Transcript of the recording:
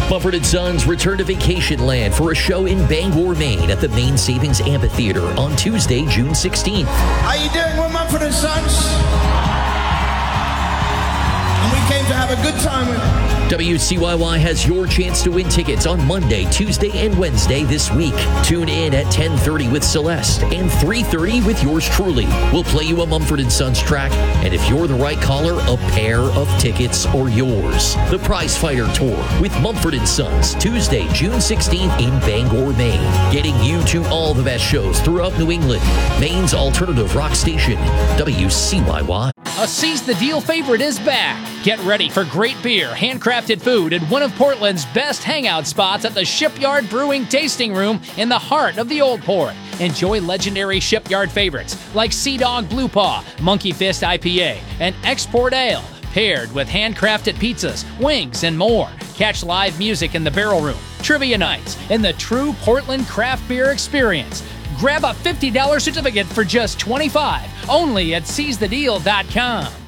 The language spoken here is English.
Mumford & Sons return to Vacation Land for a show in Bangor, Maine at the Maine Savings Amphitheater on Tuesday, June 16th. How you doing? We're Mumford & Sons. And we came to have a good time with WCYY has your chance to win tickets on Monday, Tuesday, and Wednesday this week. Tune in at 10:30 with Celeste and 3:30 with yours truly. We'll play you a Mumford & Sons track, and if you're the right caller, a pair of tickets are yours. The Prize Fighter Tour with Mumford & Sons, Tuesday, June 16th in Bangor, Maine. Getting you to all the best shows throughout New England. Maine's alternative rock station, WCYY. A Seize the Deal favorite is back. Get ready for great beer, handcrafted food, and one of Portland's best hangout spots at the Shipyard Brewing Tasting Room in the heart of the Old Port. Enjoy legendary Shipyard favorites like Sea Dog Blue Paw, Monkey Fist IPA, and Export Ale, paired with handcrafted pizzas, wings, and more. Catch live music in the Barrel Room, trivia nights, and the true Portland craft beer experience. Grab a $50 certificate for just $25, only at seizethedeal.com.